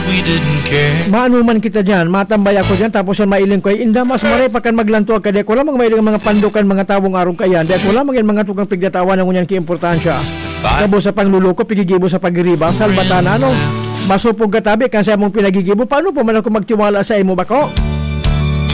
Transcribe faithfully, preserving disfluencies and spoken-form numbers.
we didn't care. Maanuman kita dyan, matambay ako dyan, tapos yan mailing ko, inda mas maray pa kan maglantuag ka, dek wala mang mailing mga pandukan, mga tawong arong kayan, dek wala mang mga tukang pigdatawan ng unyan kiimportansya. Kabo sa pangluluko, pigigibo sa pagiriba, salbatan, ano? Masupog katabi, kasi among pinagigibo, paano po man ako magtiwala sa imo ba ko?